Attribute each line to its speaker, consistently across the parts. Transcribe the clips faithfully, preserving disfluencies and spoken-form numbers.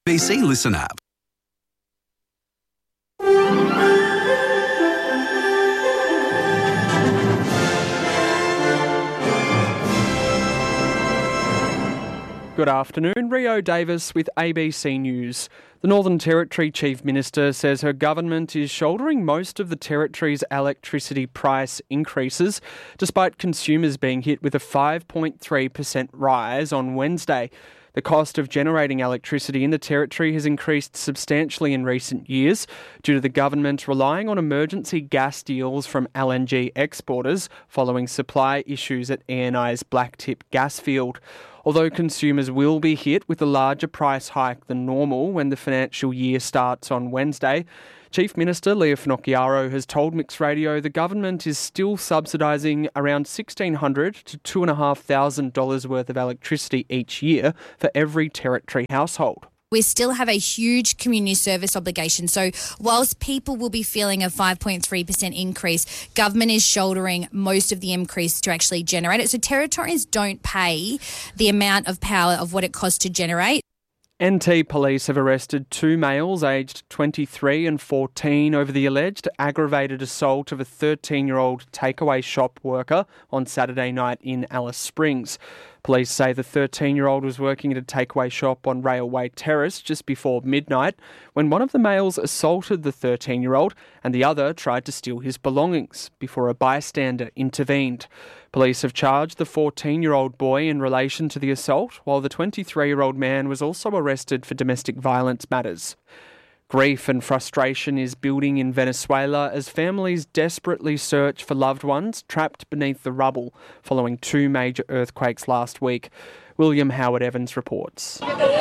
Speaker 1: B C Listen app.
Speaker 2: Good afternoon, Rio Davis with A B C News. The Northern Territory Chief Minister says her government is shouldering most of the territory's electricity price increases, despite consumers being hit with a five point three percent rise on Wednesday. The cost of generating electricity in the territory has increased substantially in recent years due to the government relying on emergency gas deals from L N G exporters following supply issues at E N I's Blacktip gas field. Although consumers will be hit with a larger price hike than normal when the financial year starts on Wednesday, Chief Minister Leah Finocchiaro has told Mix Radio the government is still subsidising around sixteen hundred dollars to two thousand five hundred dollars worth of electricity each year for every territory household.
Speaker 3: We still have a huge community service obligation. So whilst people will be feeling a five point three percent increase, government is shouldering most of the increase to actually generate it. So territories don't pay the amount of power of what it costs to generate.
Speaker 2: N T police have arrested two males aged twenty-three and fourteen over the alleged aggravated assault of a thirteen-year-old takeaway shop worker on Saturday night in Alice Springs. Police say the thirteen-year-old was working at a takeaway shop on Railway Terrace just before midnight when one of the males assaulted the thirteen-year-old and the other tried to steal his belongings before a bystander intervened. Police have charged the fourteen-year-old boy in relation to the assault, while the twenty-three-year-old man was also arrested for domestic violence matters. Grief and frustration is building in Venezuela as families desperately search for loved ones trapped beneath the rubble following two major earthquakes last week. William Howard Evans reports.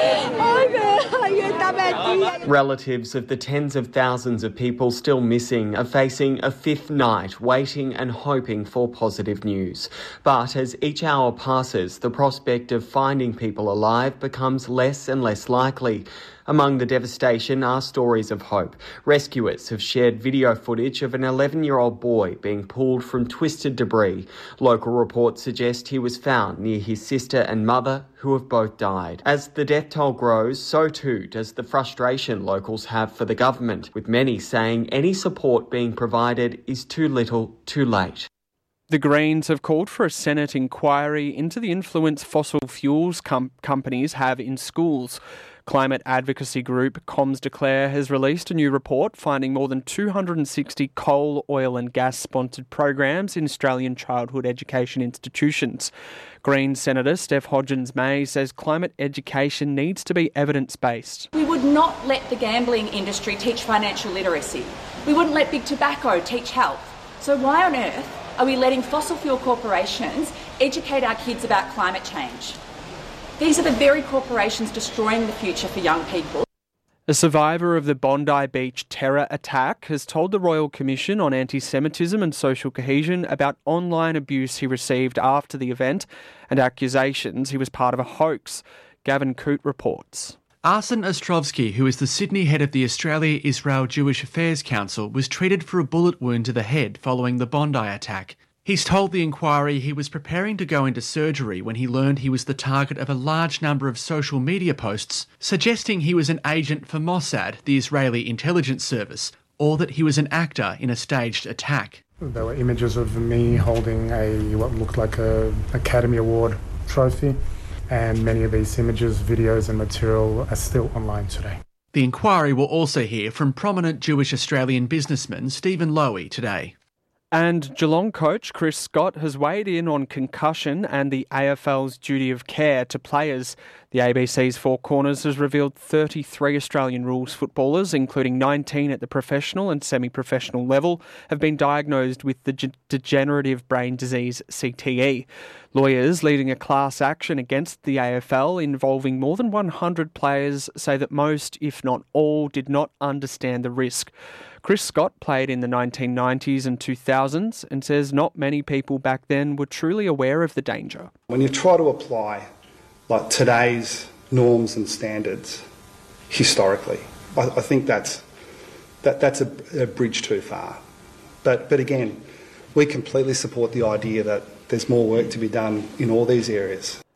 Speaker 4: Relatives of the tens of thousands of people still missing are facing a fifth night waiting and hoping for positive news. But as each hour passes, the prospect of finding people alive becomes less and less likely. Among the devastation are stories of hope. Rescuers have shared video footage of an eleven-year-old boy being pulled from twisted debris. Local reports suggest he was found near his sister and mother, who have both died. As the death toll grows, so too does the frustration locals have for the government, with many saying any support being provided is too little, too late.
Speaker 2: The Greens have called for a Senate inquiry into the influence fossil fuels com- companies have in schools. Climate advocacy group Comms Declare has released a new report finding more than two hundred sixty coal, oil and gas-sponsored programs in Australian childhood education institutions. Greens Senator Steph Hodgins-May says climate education needs to be evidence-based.
Speaker 5: We would not let the gambling industry teach financial literacy. We wouldn't let big tobacco teach health. So why on earth are we letting fossil fuel corporations educate our kids about climate change? These are the very corporations destroying the future for young people.
Speaker 2: A survivor of the Bondi Beach terror attack has told the Royal Commission on Anti-Semitism and Social Cohesion about online abuse he received after the event and accusations he was part of a hoax. Gavin Coote reports.
Speaker 6: Arsen Ostrovsky, who is the Sydney head of the Australia-Israel Jewish Affairs Council, was treated for a bullet wound to the head following the Bondi attack. He's told the inquiry he was preparing to go into surgery when he learned he was the target of a large number of social media posts suggesting he was an agent for Mossad, the Israeli intelligence service, or that he was an actor in a staged attack.
Speaker 7: There were images of me holding a what looked like a Academy Award trophy, and many of these images, videos and material are still online today.
Speaker 6: The inquiry will also hear from prominent Jewish Australian businessman Stephen Lowy today.
Speaker 2: And Geelong coach Chris Scott has weighed in on concussion and the A F L's duty of care to players. The A B C's Four Corners has revealed thirty-three Australian rules footballers, including nineteen at the professional and semi-professional level, have been diagnosed with the g- degenerative brain disease C T E. Lawyers leading a class action against the A F L involving more than one hundred players say that most, if not all, did not understand the risk. Chris Scott played in the nineteen nineties and two thousands and says not many people back then were truly aware of the danger.
Speaker 8: When you try to apply like today's norms and standards historically, I, I think that's that that's a, a bridge too far. But but again, we completely support the idea that there's more work to be done in all these areas.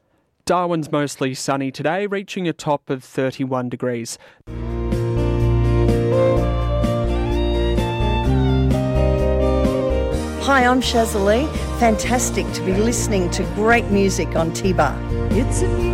Speaker 2: Darwin's mostly sunny today, reaching a top of thirty-one degrees.
Speaker 1: Hi, I'm Shazali. Fantastic to be listening to great music on T-Bar. It's a